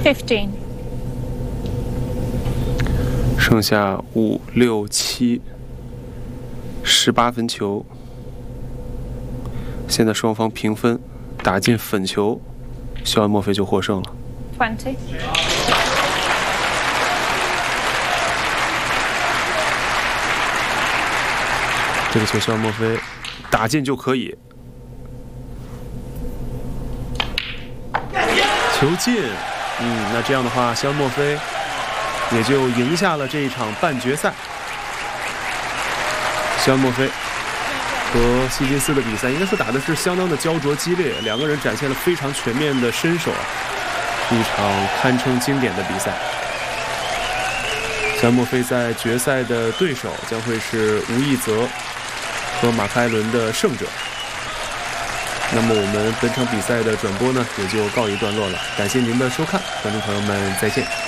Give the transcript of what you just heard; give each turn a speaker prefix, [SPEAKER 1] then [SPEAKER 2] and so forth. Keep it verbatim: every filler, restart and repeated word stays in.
[SPEAKER 1] fifteen。
[SPEAKER 2] 剩下五六七十八分球，现在双方平分，打进粉球，肖恩·墨菲就获胜了。
[SPEAKER 1] twenty。
[SPEAKER 2] 这个球肖恩·墨菲打进就可以，球进，嗯，那这样的话，肖恩·墨菲也就赢下了这一场半决赛。肖恩·墨菲和希金斯的比赛应该说打的是相当的焦灼激烈，两个人展现了非常全面的身手，是一场堪称经典的比赛。肖恩·墨菲在决赛的对手将会是吴亦泽和马克·艾伦的胜者。那么我们本场比赛的转播呢，也就告一段落了。感谢您的收看，观众朋友们再见。